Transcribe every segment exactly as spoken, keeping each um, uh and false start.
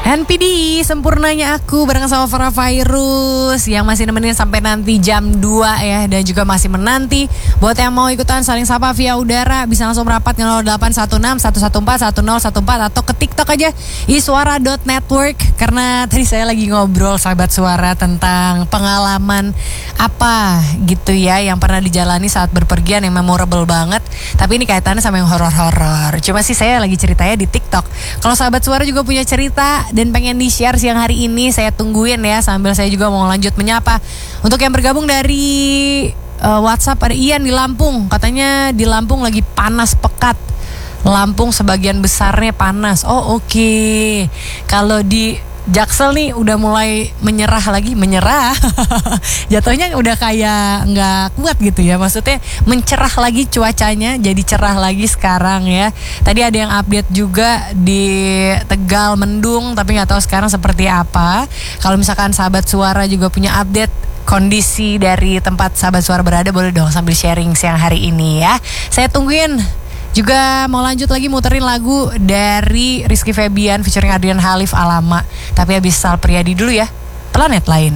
N P D, sempurnanya aku bareng sama Farah Virus yang masih nemenin sampai nanti jam dua ya. Dan juga masih menanti buat yang mau ikutan saling sapa via udara bisa langsung merapat ke nol delapan satu enam satu satu empat satu nol satu empat atau ke TikTok aja iswara dot network. Karena tadi saya lagi ngobrol sahabat suara tentang pengalaman apa gitu ya yang pernah dijalani saat berpergian yang memorable banget. Tapi ini kaitannya sama yang horor-horor. Cuma sih saya lagi ceritanya di TikTok. Kalau sahabat suara juga punya cerita dan pengen di-share siang hari ini, saya tungguin ya. Sambil saya juga mau lanjut menyapa untuk yang bergabung dari uh, WhatsApp. Ada Ian di Lampung. Katanya di Lampung lagi panas pekat. Lampung sebagian besarnya panas. Oh oke okay. Kalau di Jaksel nih udah mulai menyerah lagi. Menyerah jatuhnya udah kayak gak kuat gitu ya. Maksudnya mencerah lagi cuacanya, jadi cerah lagi sekarang ya. Tadi ada yang update juga di Tegal mendung, tapi gak tahu sekarang seperti apa. Kalau misalkan sahabat suara juga punya update kondisi dari tempat sahabat suara berada, boleh dong sambil sharing siang hari ini ya. Saya tungguin. Juga mau lanjut lagi muterin lagu dari Rizky Febian featuring Adrian Halif Alama. Tapi habis Sal Priadi dulu ya. Planet Lain.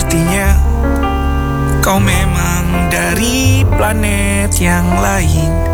Sepertinya kau memang dari planet yang lain.